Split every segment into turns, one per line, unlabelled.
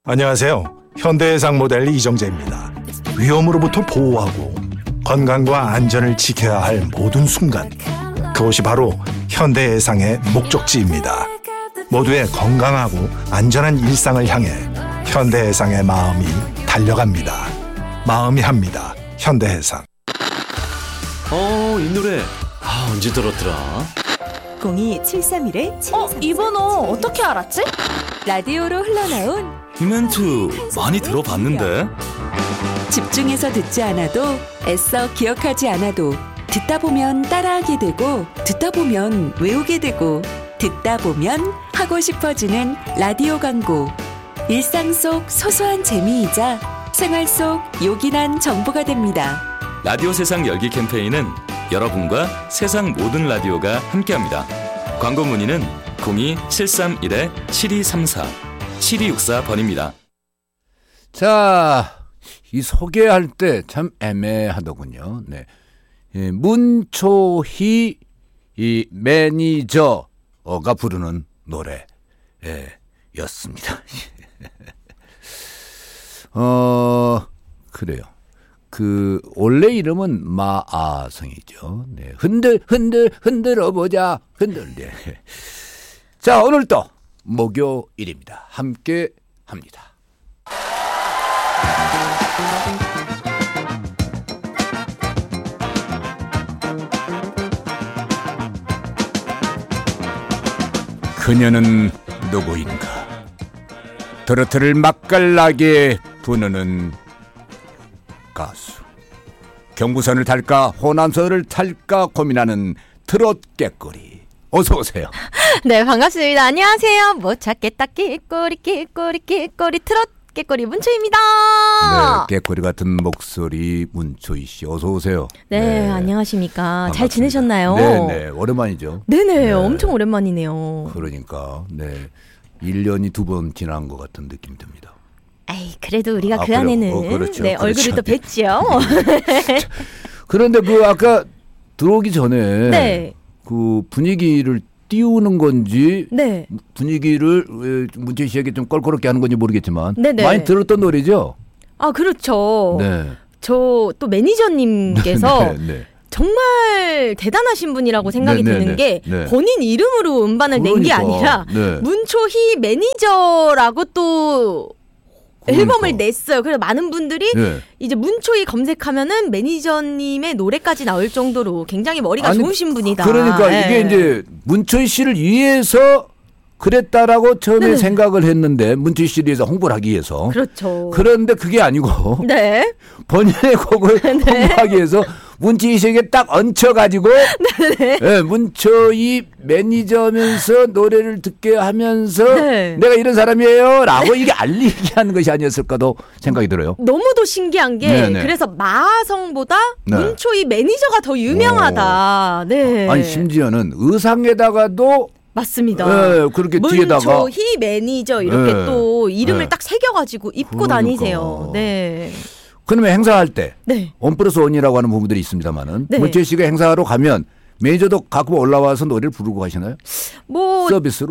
안녕하세요. 현대해상 모델 이정재입니다. 위험으로부터 보호하고 건강과 안전을 지켜야 할 모든 순간, 그것이 바로 현대해상의 목적지입니다. 모두의 건강하고 안전한 일상을 향해 현대해상의 마음이 달려갑니다. 마음이 합니다. 현대해상.
이 노래 언제 들었더라?
02731-7234.
이 번호 어떻게 알았지?
라디오로 흘러나온
이 멘트 많이 들어봤는데.
집중해서 듣지 않아도 애써 기억하지 않아도 듣다 보면 따라하게 되고 듣다 보면 외우게 되고 듣다 보면 하고 싶어지는 라디오 광고. 일상 속 소소한 재미이자 생활 속 요긴한 정보가 됩니다.
라디오 세상 열기 캠페인은 여러분과 세상 모든 라디오가 함께합니다. 광고 문의는 02-731-7234 7264번입니다.
자, 이 소개할 때 참 애매하더군요. 네. 문초희 이 매니저가 부르는 노래였습니다. 그래요. 원래 이름은 마아성이죠. 네. 흔들어 보자. 네. 자, 오늘도 목요일입니다. 함께 합니다. 그녀는 누구인가? 트로트를 맛깔나게 부르는 가수. 경부선을 탈까 호남선을 탈까 고민하는 트롯 깨꼬리. 어서 오세요.
네, 반갑습니다. 안녕하세요. 못 찾겠다 깨꼬리 트롯 깨꼬리 문초입니다.
네, 깨꼬리 같은 목소리 문초희 씨, 어서 오세요.
네, 안녕하십니까.
반갑습니다.
잘 지내셨나요?
네, 오랜만이죠.
네네, 엄청 오랜만이네요.
그러니까, 네, 1년이 2번 지난 것 같은 느낌이 듭니다.
에이, 그래도 우리가 그
그래요?
안에는
그렇죠,
네, 얼굴을 또 뵀죠.
그런데 아까 들어오기 전에
네.
그 분위기를 띄우는 건지,
네.
분위기를 문채희 씨에게 좀 껄끄럽게 하는 건지 모르겠지만
네네.
많이 들었던 노래죠.
아, 그렇죠.
네.
저 또 매니저님께서
네.
정말 대단하신 분이라고 생각이
네, 네,
드는
네,
게
네.
본인 이름으로 음반을 낸 게
그러니까,
아니라
네.
문초희 매니저라고 또
그러니까.
앨범을 냈어요. 그래서 많은 분들이
네.
이제 문초희 검색하면은 매니저님의 노래까지 나올 정도로 굉장히 머리가
아니,
좋으신 분이다.
그러니까
네.
이게 이제 문초희 씨를 위해서 그랬다라고 처음에
네.
생각을 했는데, 문초희 씨를 위해서 홍보를 하기 위해서.
그렇죠.
그런데 그게 아니고
네.
본인의 곡을 홍보하기 위해서 문초희 씨에게 딱 얹혀가지고 네, 문초희 매니저면서 노래를 듣게 하면서
네.
내가 이런 사람이에요 라고 이게 알리게 하는 것이 아니었을까도 생각이 들어요.
너무도 신기한 게
네네.
그래서 마성보다
네.
문초희 매니저가 더 유명하다. 네.
아니 심지어는 의상에다가도
맞습니다.
네, 그렇게 뒤에다가
문초희 매니저 이렇게
네.
또 이름을
네.
딱 새겨가지고 입고
그러니까.
다니세요. 네.
그러면 행사할 때
네.
원 플러스 원이라고 하는 부분들이 있습니다만은
네.
문초희 씨가 행사하러 가면 매니저도 가끔 올라와서 노래를 부르고 가시나요?
뭐
서비스로?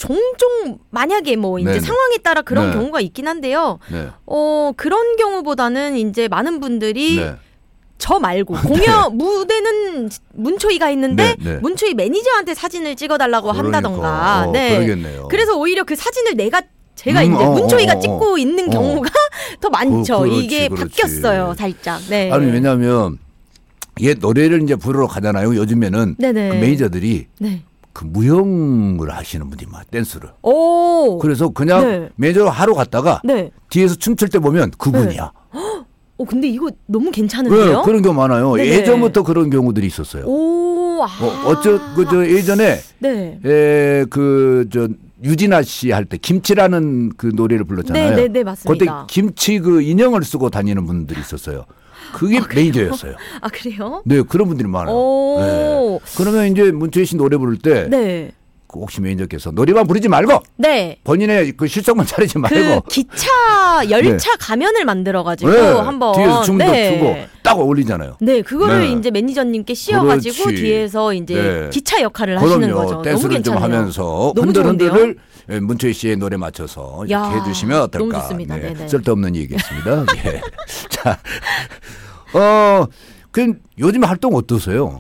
종종 만약에 뭐 이제
네네.
상황에 따라 그런
네.
경우가 있긴 한데요.
네.
그런 경우보다는 이제 많은 분들이
네.
저 말고 공연 무대는 문초희가 있는데
네, 네.
문초희 매니저한테 사진을 찍어달라고 한다던가. 네.
그러겠네요.
그래서 오히려 그 사진을 제가 이제 문초희가 찍고 있는 경우가 더 많죠.
그렇지,
이게
그렇지.
바뀌었어요, 살짝. 네.
아니 왜냐하면 얘 노래를 이제 부르러 가잖아요. 요즘에는
네네.
그 매니저들이
네.
그 무용을 하시는 분이 막 댄스를.
오.
그래서 그냥
네.
매니저 하러 갔다가
네.
뒤에서 춤출 때 보면 그분이야.
근데 이거 너무 괜찮은데요?
네, 그런 경우 많아요.
네네.
예전부터 그런 경우들이 있었어요.
오.
저 예전에
네.
유진아 씨 할 때 김치라는 그 노래를 불렀잖아요.
네, 맞습니다.
그때 김치 그 인형을 쓰고 다니는 분들이 있었어요. 그게 매니저였어요.
아, 그래요?
네, 그런 분들이 많아요.
오.
네. 그러면 이제 문초희 씨 노래 부를 때
네.
그 혹시 매니저께서 노래만 부르지 말고
네.
본인의 그 실속만 차리지 말고
그 기차 열차 가면을 만들어가지고
네.
한번
뒤에서 춤도
네.
추고 딱 어울리잖아요.
네, 그거를
네.
이제 매니저님께 씌워가지고
그렇지.
뒤에서 이제
네.
기차 역할을 하시는
그럼요.
거죠. 너무
댄스를 좀
괜찮네요.
하면서
너무 좋은데요?
흔들흔들을 문초희 씨의 노래 맞춰서 이렇게
야,
해주시면 어떨까.
너무 좋습니다.
네.
네네.
쓸데없는 얘기겠습니다. 예. 자, 그 요즘 활동 어떠세요?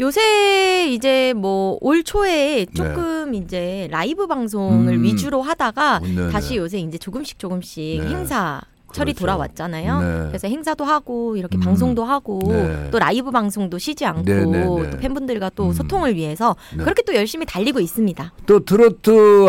요새 이제 뭐 올 초에 조금 이제 라이브 방송을 위주로 하다가
네네.
다시 요새 이제 조금씩
네.
행사 철이
그렇죠.
돌아왔잖아요.
네.
그래서 행사도 하고 이렇게 방송도 하고
네.
또 라이브 방송도 쉬지 않고
네네네.
또 팬분들과 또 소통을 위해서
네.
그렇게 또 열심히 달리고 있습니다.
또 트로트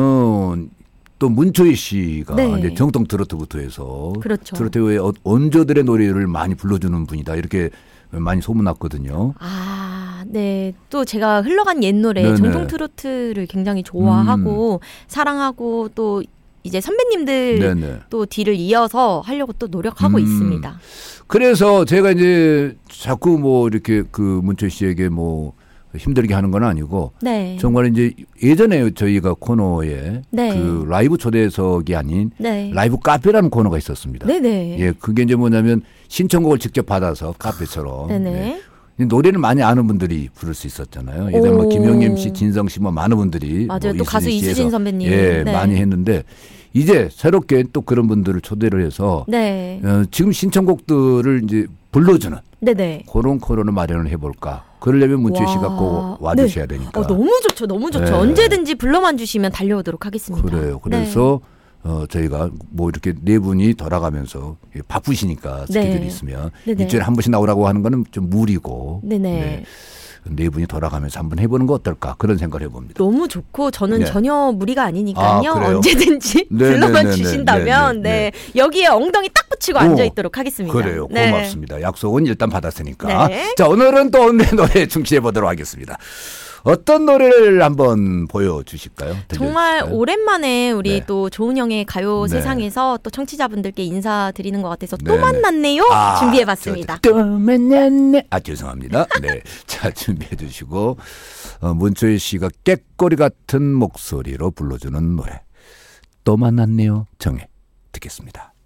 하면은 또 문초희 씨가
네.
이제 정통 트로트부터 해서
그렇죠.
트로트의 원조들의 노래를 많이 불러주는 분이다 이렇게 많이 소문났거든요.
아, 네. 또 제가 흘러간 옛 노래
네네.
정통 트로트를 굉장히 좋아하고 사랑하고 또 이제 선배님들
네네.
또 뒤를 이어서 하려고 또 노력하고 있습니다.
그래서 제가 이제 자꾸 뭐 이렇게 그 문초희 씨에게 뭐 힘들게 하는 건 아니고
네.
정말 이제 예전에 저희가 코너에
네.
그 라이브 초대석이 아닌
네.
라이브 카페라는 코너가 있었습니다.
네네.
예, 그게 이제 뭐냐면 신청곡을 직접 받아서 카페처럼
네네.
네. 노래를 많이 아는 분들이 부를 수 있었잖아요. 예전에 뭐
오.
김영임 씨, 진성 씨 뭐 많은 분들이
맞아요.
뭐
또 가수
씨에서
이수진 선배님.
예,
네.
많이 했는데 이제 새롭게 또 그런 분들을 초대를 해서
네.
지금 신청곡들을 이제 불러주는
네네.
그런 코너를 마련을 해볼까. 그러려면 문초희
와.
씨가 꼭 와주셔야 되니까.
너무 좋죠. 너무 좋죠.
네.
언제든지 불러만 주시면 달려오도록 하겠습니다.
그래요. 그래서 저희가 뭐 이렇게 네 분이 돌아가면서 바쁘시니까 스케줄이
네.
있으면
네네.
일주일에 한 번씩 나오라고 하는 거는 좀 무리고
네네.
네 분이 돌아가면서 한번 해보는 거 어떨까 그런 생각을 해봅니다.
너무 좋고 저는
네.
전혀 무리가 아니니까요.
아, 그래요?
언제든지
네,
불러만
네, 네,
주신다면
네, 네,
여기에 엉덩이 딱 붙이고 앉아 있도록 하겠습니다.
그래요.
네.
고맙습니다. 약속은 일단 받았으니까.
네.
자, 오늘은 또 오늘의 노래에 충실해 보도록 하겠습니다. 어떤 노래를 한번 보여주실까요?
정말
들려주실까요?
오랜만에 우리
네.
또 조은영의 가요
네.
세상에서 또 청취자분들께 인사드리는 것 같아서 또
네네.
만났네요. 준비해봤습니다.
또 만났네. 죄송합니다. 네. 자, 준비해 주시고 문초희 씨가 깨꼬리 같은 목소리로 불러주는 노래 또 만났네요. 정해 듣겠습니다.